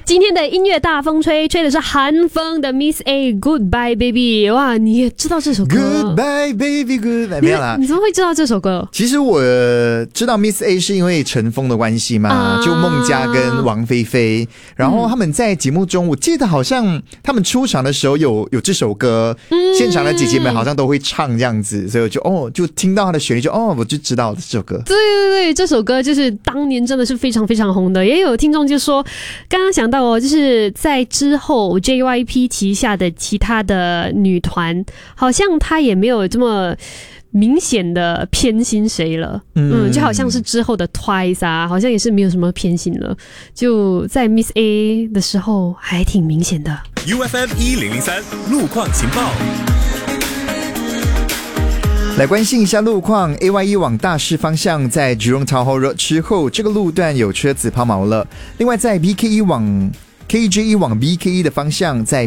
今天的音乐大风吹，吹的是韩风的 Miss A Goodbye Baby。哇，你也知道这首歌 Goodbye Baby Goodbye 没有啦。 你怎么会知道这首歌？ 其实我知道 Miss A 是因为陈峰的关系嘛，就孟佳跟王菲菲，然后他们在节目中，我记得好像他们出场的时候有这首歌，现场的姐姐们好像都会唱这样子，所以我就听到他的旋律我就知道这首歌。 对对对，这首歌就是当年真的是非常非常红的。也有听众就说，刚刚想到就是在之后 JYP 旗下的其他的女团，好像她也没有这么明显的偏心谁了，就好像是之后的 Twice 啊，好像也是没有什么偏心了，就在 Miss A 的时候还挺明显的。 UFM 1003路况情报。 来关心一下路况 ，AYE 往大市方向在 Jurong Town Hall Road 之后，这个路段有车子抛锚了。另外在 BKE 往 KJE 往 BKE 的方向，在